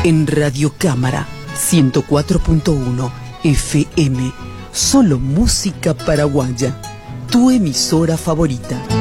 En Radio Cámara 104.1 FM. Solo música paraguaya. Tu emisora favorita.